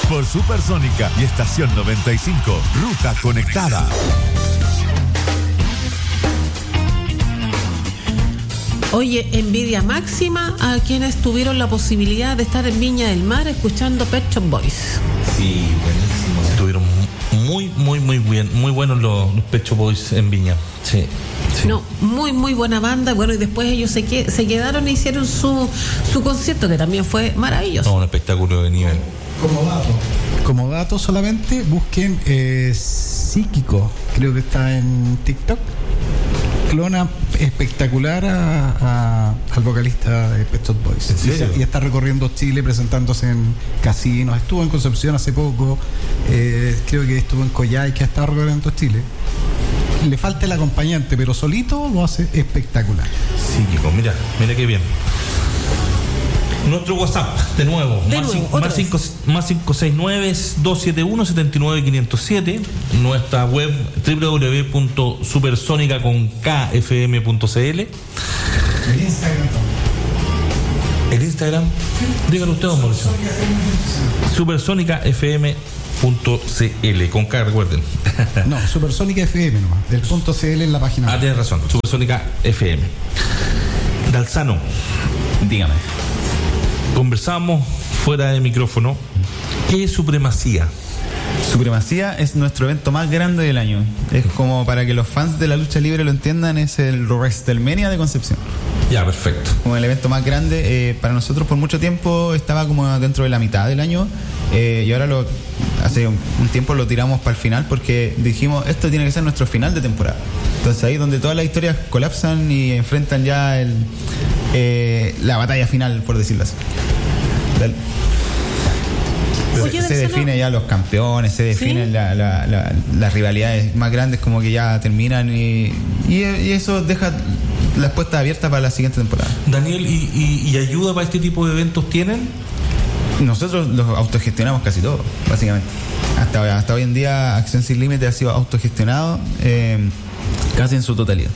por Supersónica y Estación 95, Ruta Conectada. Oye, envidia máxima a quienes tuvieron la posibilidad de estar en Viña del Mar escuchando Pet Shop Boys. Sí, buenísimo. Estuvieron muy bien, muy buenos los Pet Shop Boys en Viña. Sí. No, muy buena banda. Bueno, y después ellos se quedaron e hicieron su concierto, que también fue maravilloso. No, un espectáculo de nivel. Como dato solamente, busquen Psíquico, creo que está en TikTok. Clona espectacular al vocalista de Pet Shop Boys. ¿En serio? Y está recorriendo Chile presentándose en casinos. Estuvo en Concepción hace poco, creo que estuvo en Coyhaique, que ha estado recorriendo Chile. Le falta el acompañante, pero solito lo hace espectacular. Psíquico, mira qué bien. Nuestro WhatsApp, de nuevo, más 569-271-79507. Nuestra web www.supersonica.kfm.cl. El Instagram, dígalo usted, don Mauricio. supersonicafm.cl, con K, recuerden. No, Supersónica FM nomás. El .cl en la página. Ah, tienes razón, Supersónica FM. Dalzano, dígame. Conversamos fuera de micrófono. ¿Qué es Supremacía? Supremacía es nuestro evento más grande del año. Es como, para que los fans de la lucha libre lo entiendan, es el WrestleMania de Concepción. Ya, perfecto. Como el evento más grande. Para nosotros por mucho tiempo estaba como dentro de la mitad del año, y ahora hace un tiempo lo tiramos para el final, porque dijimos, esto tiene que ser nuestro final de temporada. Entonces ahí donde todas las historias colapsan y enfrentan ya la batalla final, por decirlo así. Oye, se define ya los campeones, se definen, ¿sí?, las rivalidades más grandes, como que ya terminan, y eso deja las puertas abiertas para la siguiente temporada. Daniel, ¿y ayuda para este tipo de eventos tienen? Nosotros los autogestionamos casi todo, básicamente. Hasta hoy en día Acción Sin Límite ha sido autogestionado casi en su totalidad.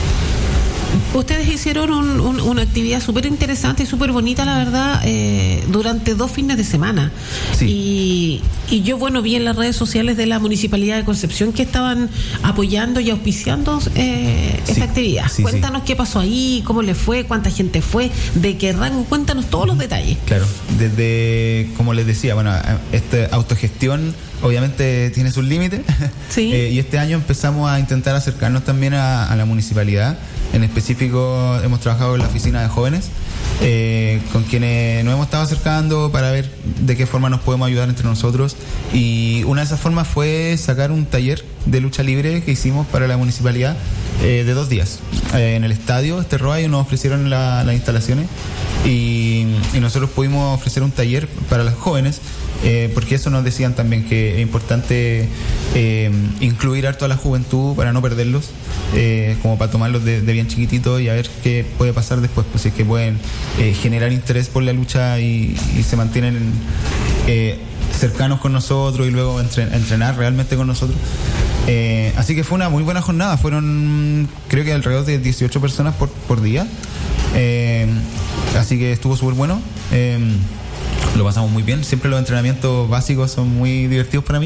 Ustedes hicieron una actividad súper interesante y súper bonita, la verdad, durante 2 fines de semana. Sí. Y yo, vi en las redes sociales de la Municipalidad de Concepción que estaban apoyando y auspiciando esta actividad. Cuéntanos qué pasó ahí, cómo le fue, cuánta gente fue, de qué rango, cuéntanos todos los detalles. Claro, desde, como les decía, esta autogestión obviamente tiene sus límites. Sí. Y este año empezamos a intentar acercarnos también a la municipalidad. En específico hemos trabajado en la oficina de jóvenes, con quienes nos hemos estado acercando para ver de qué forma nos podemos ayudar entre nosotros, y una de esas formas fue sacar un taller de lucha libre que hicimos para la municipalidad de 2 días en el estadio Esterroa. Nos ofrecieron las instalaciones y nosotros pudimos ofrecer un taller para los jóvenes, porque eso nos decían también, que es importante incluir harto a la juventud para no perderlos, como para tomarlos de bien chiquititos y a ver qué puede pasar después, pues si es que pueden generar interés por la lucha y se mantienen cercanos con nosotros y luego entrenar realmente con nosotros. Así que fue una muy buena jornada. Fueron, creo que alrededor de 18 personas por día, así que estuvo súper bueno. Lo pasamos muy bien. Siempre los entrenamientos básicos son muy divertidos para mí.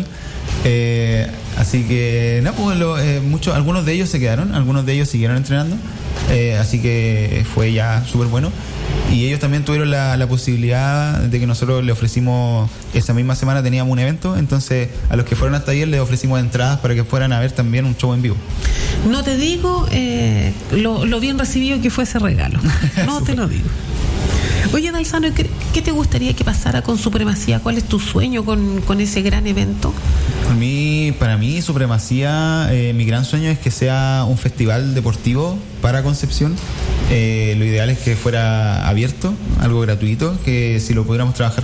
Así que algunos de ellos se quedaron, algunos de ellos siguieron entrenando, así que fue ya súper bueno. Y ellos también tuvieron la posibilidad de que nosotros le ofrecimos, esa misma semana teníamos un evento, entonces a los que fueron hasta ayer les ofrecimos entradas para que fueran a ver también un show en vivo. No te digo lo bien recibido que fue ese regalo. No te lo digo. Oye, Dalzano, ¿qué te gustaría que pasara con Supremacía? ¿Cuál es tu sueño con ese gran evento? Para mí, Supremacía, mi gran sueño es que sea un festival deportivo para Concepción. Lo ideal es que fuera abierto, algo gratuito, que si lo pudiéramos trabajar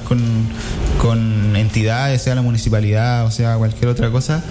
con entidades, sea la municipalidad o sea cualquier otra cosa,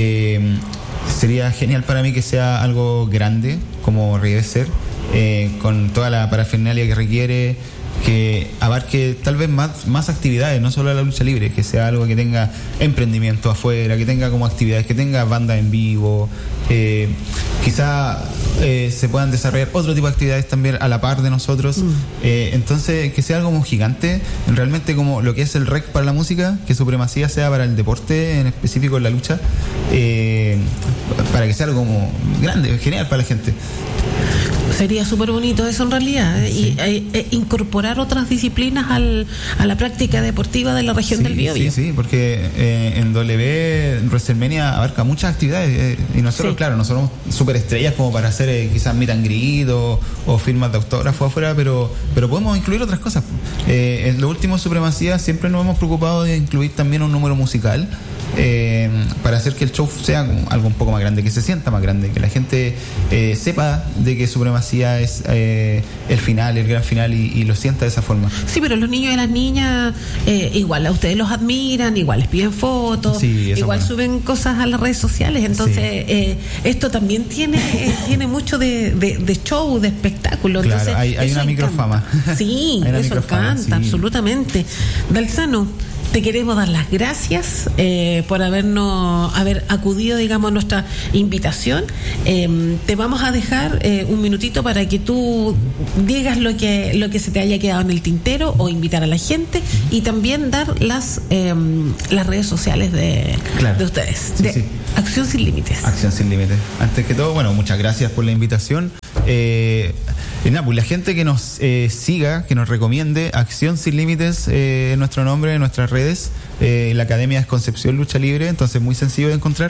sería genial para mí que sea algo grande, como debe ser, con toda la parafernalia que requiere, que abarque tal vez más actividades, no solo la lucha libre, que sea algo que tenga emprendimiento afuera, que tenga como actividades, que tenga banda en vivo, quizá se puedan desarrollar otro tipo de actividades también a la par de nosotros. Entonces, que sea algo como gigante, realmente como lo que es el REC para la música, que Supremacía sea para el deporte, en específico en la lucha, para que sea algo como grande, genial para la gente. Sería súper bonito eso en realidad, y incorporar otras disciplinas a la práctica deportiva de la región del Biobío. Sí, porque en WrestleMania abarca muchas actividades, y nosotros, claro, no somos súper estrellas como para hacer quizás meet and greet o firmas de autógrafo afuera, pero podemos incluir otras cosas. En lo último, Supremacía, siempre nos hemos preocupado de incluir también un número musical, para hacer que el show sea algo un poco más grande, que se sienta más grande, que la gente sepa de que Supremacía es el final, el gran final, y lo sienta de esa forma. Sí, pero los niños y las niñas igual a ustedes los admiran, igual les piden fotos, igual suben cosas a las redes sociales, entonces esto también tiene mucho de show, de espectáculo. Claro, entonces, hay una microfama. Sí, eso encanta, absolutamente. Dalzano, te queremos dar las gracias por haber acudido, digamos, a nuestra invitación. Te vamos a dejar un minutito para que tú digas lo que se te haya quedado en el tintero, o invitar a la gente, y también dar las redes sociales de ustedes. Sí. Acción Sin Límites. Acción Sin Límites. Antes que todo, bueno, muchas gracias por la invitación. Pues la gente que nos siga, que nos recomiende Acción Sin Límites, nuestro nombre en nuestras redes. La academia es Concepción Lucha Libre, entonces muy sencillo de encontrar.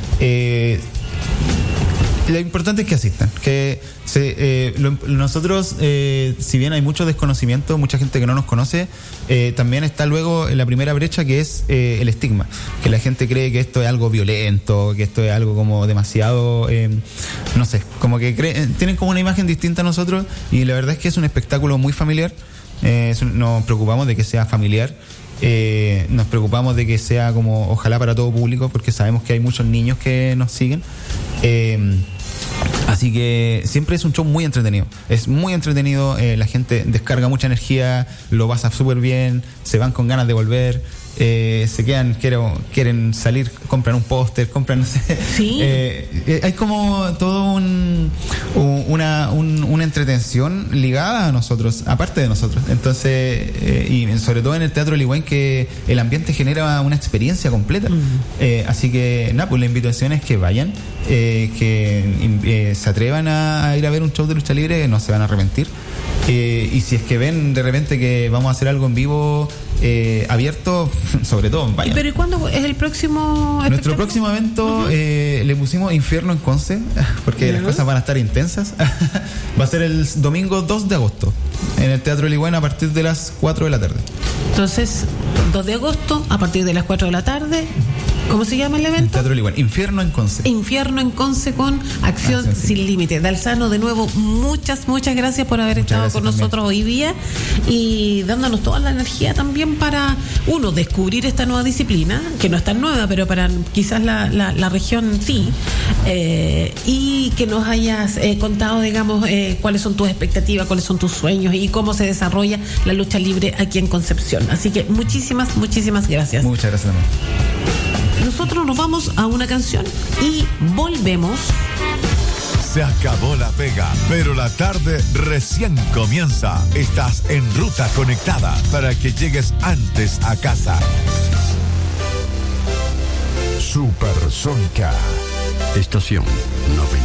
Lo importante es que asistan, que nosotros, si bien hay mucho desconocimiento, mucha gente que no nos conoce, también está luego en la primera brecha, que es el estigma, que la gente cree que esto es algo violento, que esto es algo como demasiado, no sé, como que tienen como una imagen distinta a nosotros, y la verdad es que es un espectáculo muy familiar. Nos preocupamos de que sea familiar. Nos preocupamos de que sea como ojalá para todo público, porque sabemos que hay muchos niños que nos siguen. Así que siempre es un show muy entretenido. Es muy entretenido, la gente descarga mucha energía, lo pasa súper bien, se van con ganas de volver, se quedan, quieren salir, compran un póster, compran, no sé. Sí. Hay como todo una entretención ligada a nosotros, aparte de nosotros. Entonces, y sobre todo en el Teatro Ligüen, que el ambiente genera una experiencia completa. Así que, pues la invitación es que vayan, que se atrevan a ir a ver un show de lucha libre, no se van a arrepentir. Y si es que ven de repente que vamos a hacer algo en vivo, abierto, sobre todo, vayan. ¿Pero y cuándo es el próximo? Nuestro próximo evento, le pusimos Infierno en Conce, porque las cosas van a estar intensas. Va a ser el domingo 2 de agosto, en el Teatro Ligüen, a partir de las 4 de la tarde. Entonces, 2 de agosto, a partir de las 4 de la tarde. ¿Cómo se llama el evento? El Teatro Ligüen, Infierno en Conce. Infierno en Conce, con Acción Sin Límite. Dalzano, de nuevo, muchas estado por haber estado con nosotros hoy día, y dándonos toda la energía también para, uno, descubrir esta nueva disciplina, que no es tan nueva, pero para quizás la región sí, y que nos hayas contado, digamos, cuáles son tus expectativas, cuáles son tus sueños y cómo se desarrolla la lucha libre aquí en Concepción. Así que muchísimas gracias. Muchas gracias también. Nosotros nos vamos a una canción y volvemos. Se acabó la pega, pero la tarde recién comienza. Estás en Ruta Conectada para que llegues antes a casa. Supersónica. Estación 90.